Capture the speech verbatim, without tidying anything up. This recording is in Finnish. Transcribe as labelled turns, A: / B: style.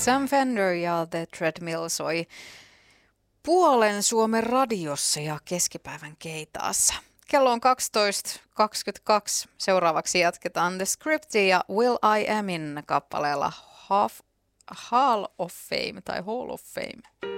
A: Sam Fender ja The Treadmill soi puolen Suomen radiossa ja keskipäivän keitaassa. Kello on kaksitoista kaksikymmentäkaksi. Seuraavaksi jatketaan The Scriptia ja Will I Amin kappaleella Half, Hall of Fame tai Hall of Fame.